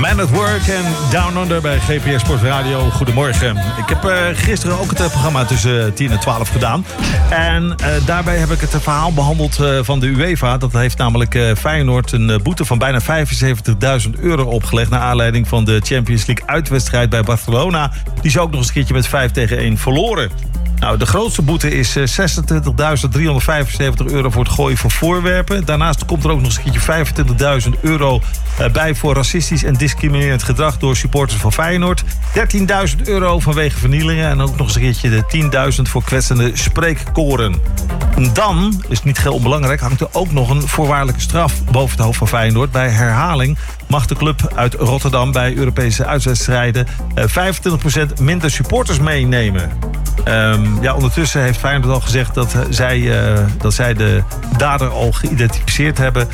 Man at Work en Down Under bij GPR Sport Radio. Goedemorgen. Ik heb gisteren ook het programma tussen 10 en 12 gedaan. En daarbij heb ik het verhaal behandeld van de UEFA. Dat heeft namelijk Feyenoord een boete van bijna €75.000 opgelegd... naar aanleiding van de Champions League uitwedstrijd bij Barcelona. Die is ook nog eens een keertje met 5-1 verloren. Nou, de grootste boete is €26.375 voor het gooien van voorwerpen. Daarnaast komt er ook nog eens een keertje €25.000 bij voor racistisch en discriminerend gedrag door supporters van Feyenoord. €13.000 vanwege vernielingen en ook nog eens een keertje de 10.000 voor kwetsende spreekkoren. En dan, is niet heel onbelangrijk, hangt er ook nog een voorwaardelijke straf boven het hoofd van Feyenoord. Bij herhaling mag de club uit Rotterdam bij Europese uitwedstrijden 25% minder supporters meenemen. Ondertussen heeft Feyenoord al gezegd dat zij de dader al geïdentificeerd hebben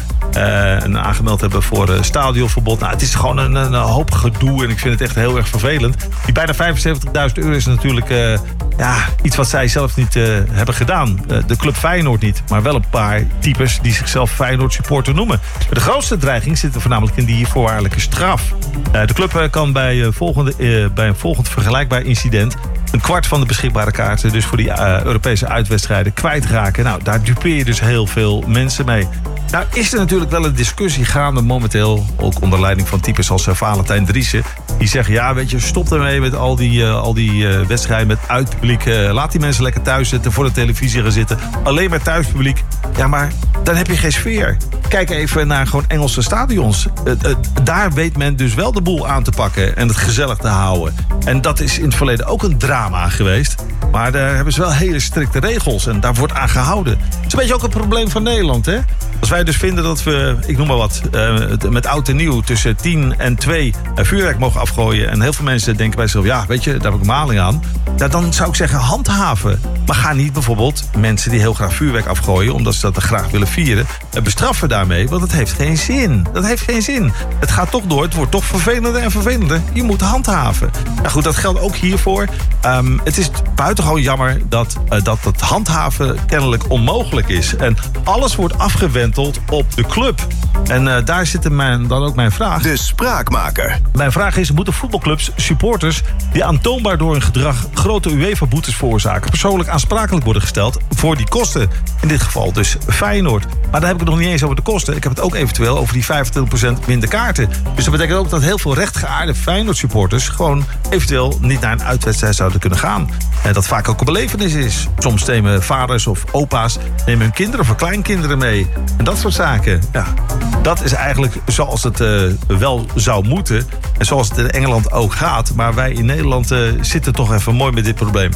en aangemeld hebben voor stadionverbod. Nou, het is gewoon een hoop gedoe en ik vind het echt heel erg vervelend. Die bijna €75.000 is natuurlijk iets wat zij zelf niet hebben gedaan. De club Feyenoord niet, maar wel een paar types die zichzelf Feyenoord supporter noemen. Maar de grootste dreiging zit er voornamelijk in die voorwaardelijke straf. De club kan bij een volgend vergelijkbaar incident een kwart van de beschikbare kaarten, dus voor die Europese uitwedstrijden, kwijtraken. Nou, daar dupeer je dus heel veel mensen mee. Nou is er natuurlijk wel een discussie gaande momenteel, ook onder leiding van types als Valentijn Driessen. Die zeggen, weet je, stop ermee met al die wedstrijden met uitpubliek. Laat die mensen lekker thuis zitten, voor de televisie gaan zitten. Alleen maar thuispubliek. Ja, maar dan heb je geen sfeer. Kijk even naar gewoon Engelse stadions. Daar weet men dus wel de boel aan te pakken en het gezellig te houden. En dat is in het verleden ook een drama geweest. Maar daar hebben ze wel hele strikte regels en daar wordt aan gehouden. Het is een beetje ook een probleem van Nederland, hè? Als wij dus vinden dat we, ik noem maar wat, met oud en nieuw tussen 10 en 2 vuurwerk mogen afgooien. En heel veel mensen denken bij zichzelf, weet je, daar heb ik maling aan. Ja, dan zou ik zeggen, handhaven. Maar ga niet bijvoorbeeld mensen die heel graag vuurwerk afgooien, omdat ze dat graag willen vieren, bestraffen daarmee. Want dat heeft geen zin. Dat heeft geen zin. Het gaat toch door. Het wordt toch vervelender en vervelender. Je moet handhaven. Nou goed, dat geldt ook hiervoor. Het is buitengewoon jammer dat het handhaven kennelijk onmogelijk is. En alles wordt afgewenteld op de club. En daar zit dan ook mijn vraag. De spraakmaker. Mijn vraag is, moeten voetbalclubs supporters die aantoonbaar door hun gedrag grote UEFA-boetes veroorzaken persoonlijk aansprakelijk worden gesteld voor die kosten? In dit geval dus Feyenoord. Maar dan heb ik het nog niet eens over de kosten. Ik heb het ook eventueel over die 25% minder kaarten. Dus dat betekent ook dat heel veel rechtgeaarde Feyenoord-supporters gewoon eventueel niet naar een uitwedstrijd zouden kunnen gaan. En dat vaak ook een belevenis is. Soms nemen vaders of opa's hun kinderen of kleinkinderen mee. En dat soort zaken. Ja, dat is eigenlijk zoals het wel zou moeten. En zoals het in Engeland ook gaat. Maar wij in Nederland zitten toch even mooi met dit probleem.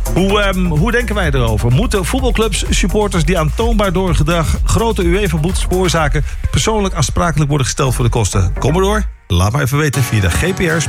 Hoe denken wij erover? Moeten voetbalclubs, supporters die aantoonbaar door hun gedrag grote UEFA-boetes veroorzaken persoonlijk aansprakelijk worden gesteld voor de kosten? Kom maar door. Laat maar even weten via de GPR